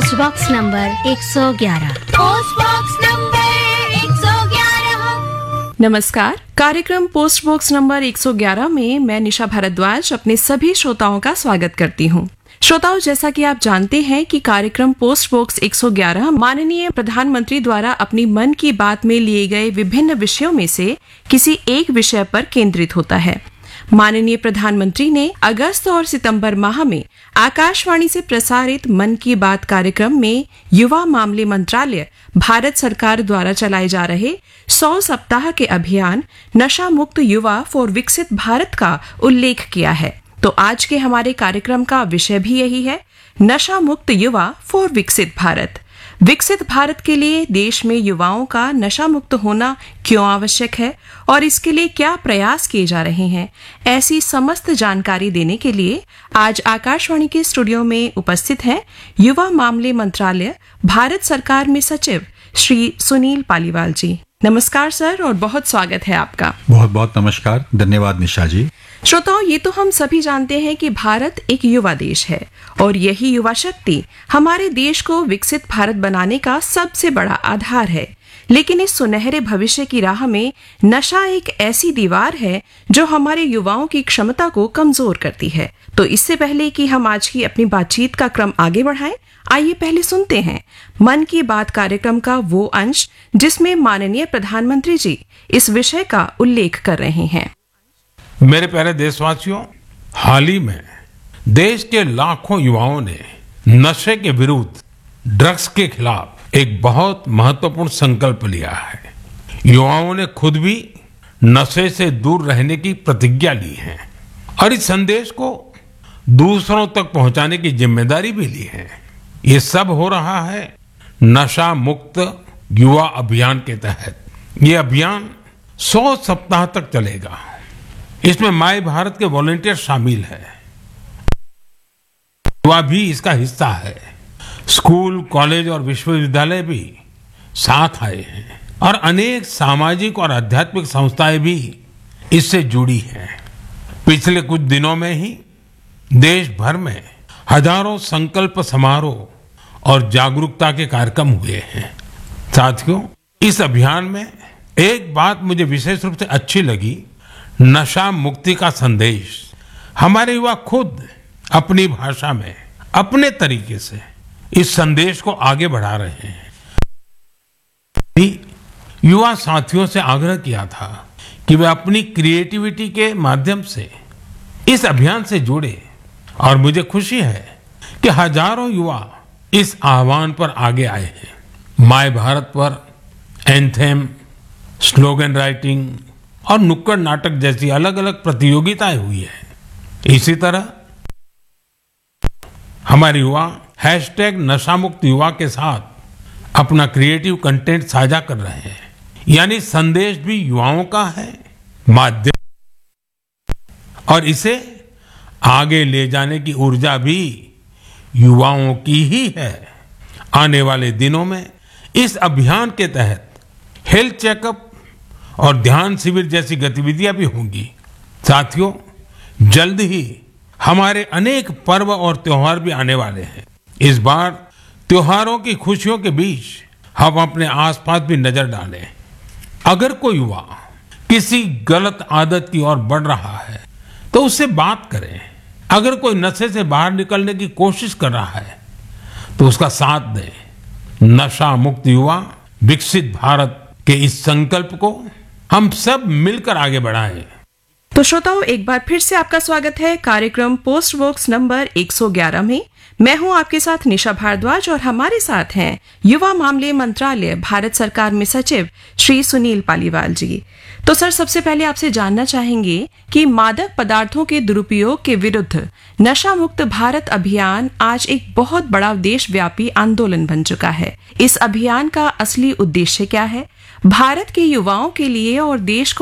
Post box number 111। Post box number 111। नमस्कार। कार्यक्रम post box number 111 में मैं निशा भारद्वाज अपने सभी श्रोताओं का स्वागत करती हूँ। श्रोताओं, जैसा कि आप जानते हैं कि कार्यक्रम पोस्ट बॉक्स 111 माननीय प्रधानमंत्री द्वारा अपनी मन की बात में लिए गए विभिन्न विषयों में से किसी एक विषय पर केंद्रित होता है। माननीय प्रधानमंत्री ने अगस्त और सितंबर माह में आकाशवाणी से प्रसारित मन की बात कार्यक्रम में युवा मामले मंत्रालय भारत सरकार द्वारा चलाए जा रहे 100 सप्ताह के अभियान नशा मुक्त युवा फॉर विकसित भारत का उल्लेख किया है। तो आज के हमारे कार्यक्रम का विषय भी यही है, नशा मुक्त युवा फॉर विकसित भारत। विकसित भारत के लिए देश में युवाओं का नशा मुक्त होना क्यों आवश्यक है और इसके लिए क्या प्रयास किए जा रहे हैं, ऐसी समस्त जानकारी देने के लिए आज आकाशवाणी के स्टूडियो में उपस्थित हैं युवा मामले मंत्रालय भारत सरकार में सचिव श्री सुनील पालीवाल जी। नमस्कार सर, और बहुत स्वागत है आपका। बहुत बहुत नमस्कार, धन्यवाद निशा जी। श्रोताओं, ये तो हम सभी जानते हैं कि भारत एक युवा देश है और यही युवा शक्ति हमारे देश को विकसित भारत बनाने का सबसे बड़ा आधार है। लेकिन इस सुनहरे भविष्य की राह में नशा एक ऐसी दीवार है जो हमारे युवाओं की क्षमता को कमजोर करती है। तो इससे पहले कि हम आज की अपनी बातचीत का क्रम आगे बढ़ाएं, आइए पहले सुनते हैं मन की बात कार्यक्रम का वो अंश जिसमें माननीय प्रधानमंत्री जी इस विषय का उल्लेख कर रहे हैं। मेरे प्यारे देशवासियों, हाल ही में देश के लाखों युवाओं ने नशे के विरुद्ध, ड्रग्स के खिलाफ एक बहुत महत्वपूर्ण संकल्प लिया है। युवाओं ने खुद भी नशे से दूर रहने की प्रतिज्ञा ली है और इस संदेश को दूसरों तक पहुंचाने की जिम्मेदारी भी ली है। ये सब हो रहा है नशा मुक्त युवा अभियान के तहत। ये अभियान 100 सप्ताह तक चलेगा। इसमें माय भारत के वॉलंटियर शामिल है, युवा भी इसका हिस्सा है। स्कूल, कॉलेज और विश्वविद्यालय भी साथ आए हैं और अनेक सामाजिक और आध्यात्मिक संस्थाएं भी इससे जुड़ी हैं। पिछले कुछ दिनों में ही देश भर में हजारों संकल्प समारोह और जागरूकता के कार्यक्रम हुए हैं। साथियों, इस अभियान में एक बात मुझे विशेष रूप से अच्छी लगी, नशा मुक्ति का संदेश हमारे युवा खुद अपनी भाषा में, अपने तरीके से इस संदेश को आगे बढ़ा रहे हैं। युवा साथियों से आग्रह किया था कि वे अपनी क्रिएटिविटी के माध्यम से इस अभियान से जुड़े और मुझे खुशी है कि हजारों युवा इस आह्वान पर आगे आए हैं। माय भारत पर एंथेम, स्लोगन राइटिंग और नुक्कड़ नाटक जैसी अलग अलग प्रतियोगिताएं हुई है। इसी तरह हमारे युवा #नशा मुक्त युवा के साथ अपना क्रिएटिव कंटेंट साझा कर रहे हैं। यानी संदेश भी युवाओं का है, माध्यम और इसे आगे ले जाने की ऊर्जा भी युवाओं की ही है। आने वाले दिनों में इस अभियान के तहत हेल्थ चेकअप और ध्यान शिविर जैसी गतिविधियां भी होंगी। साथियों, जल्द ही हमारे अनेक पर्व और त्योहार भी आने वाले हैं। इस बार त्योहारों की खुशियों के बीच हम अपने आसपास भी नजर डालें। अगर कोई युवा किसी गलत आदत की ओर बढ़ रहा है तो उससे बात करें। अगर कोई नशे से बाहर निकलने की कोशिश कर रहा है तो उसका साथ दें। नशा मुक्त युवा विकसित भारत के इस संकल्प को हम सब मिलकर आगे बढ़ाएं। तो श्रोताओं, एक बार फिर से आपका स्वागत है कार्यक्रम पोस्ट बॉक्स नंबर 111 में। मैं हूं आपके साथ निशा भारद्वाज और हमारे साथ हैं युवा मामले मंत्रालय भारत सरकार में सचिव श्री सुनील पालीवाल जी। तो सर, सबसे पहले आपसे जानना चाहेंगे कि मादक पदार्थों के दुरुपयोग के विरुद्ध नशा मुक्त भारत अभियान आज एक बहुत बड़ा देशव्यापी आंदोलन बन चुका है। इस अभियान का असली उद्देश्य क्या है? भारत के युवाओं के लिए और देश को